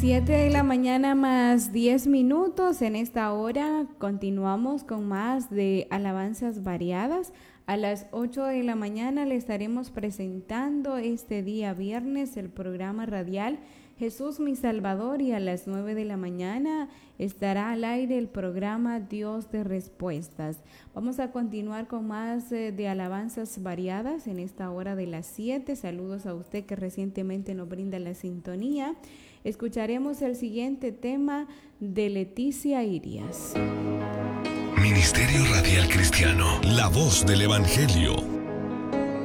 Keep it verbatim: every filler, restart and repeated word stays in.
Siete de la mañana más diez minutos. En esta hora continuamos con más de alabanzas variadas. A las ocho de la mañana le estaremos presentando este día viernes el programa radial Jesús mi Salvador, y a las nueve de la mañana estará al aire el programa Dios de Respuestas. Vamos a continuar con más eh, de alabanzas variadas en esta hora de las siete. Saludos a usted que recientemente nos brinda la sintonía. Escucharemos el siguiente tema de Leticia Irias. Ministerio Radial Cristiano, la voz del Evangelio.